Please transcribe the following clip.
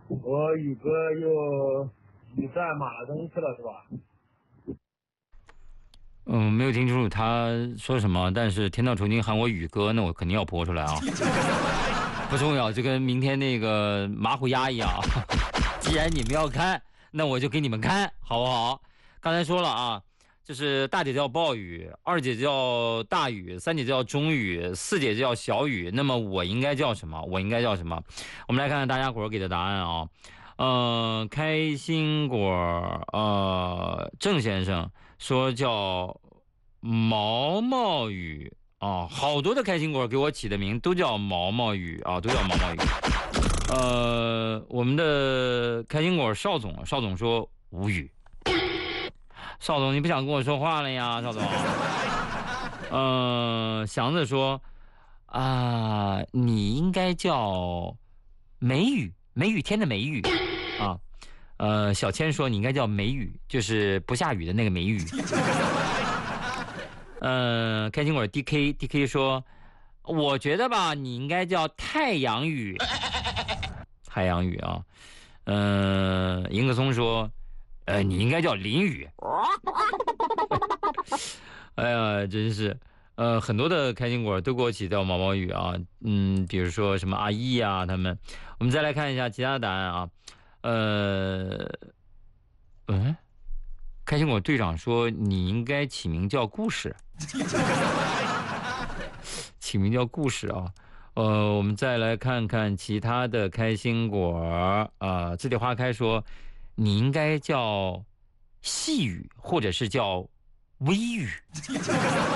我宇哥又比赛马拉松去了是吧？ 没有听清楚他说什么，但是天道酬勤喊我宇哥，那我肯定要播出来啊。不重要，就跟明天那个马虎鸭一样。既然你们要看，那我就给你们看，好不好？刚才说了啊，就是大姐叫暴雨，二姐叫大雨，三姐叫中雨，四姐叫小雨。那么我应该叫什么？我应该叫什么？我们来看看大家伙给的答案啊。开心果，郑先生说叫毛毛雨啊，好多的开心果给我起的名都叫毛毛雨啊，都叫毛毛雨。我们的开心果邵总说无语。邵总，你不想跟我说话了呀，邵总？祥子说你应该叫梅雨，梅雨天的梅雨啊。小千说你应该叫梅雨，就是不下雨的那个梅雨。开心果 DK 说，我觉得吧，你应该叫太阳雨，太阳雨啊。迎客松说，你应该叫淋雨。哎呀，真是，很多的开心果都给我起叫毛毛雨啊。比如说什么阿姨啊，他们。我们再来看一下其他的答案啊。开心果队长说你应该起名叫故事。起名叫故事啊。我们再来看看其他的开心果啊。字里花开说你应该叫细雨，或者是叫微雨。